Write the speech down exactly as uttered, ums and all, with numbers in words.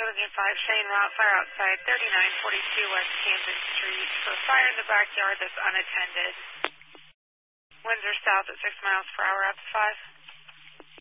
Logan five, Shane Route, fire outside thirty-nine forty-two West Camden Street for fire in the backyard that's unattended. Winds are south at six miles per hour, up to five.